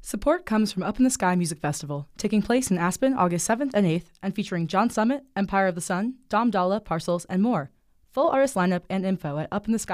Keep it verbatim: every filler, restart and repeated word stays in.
Support comes from Up in the Sky Music Festival, taking place in Aspen August seventh and eighth, and featuring John Summit, Empire of the Sun, Dom Dalla, Parcels, and more. Full artist lineup and info at up in the sky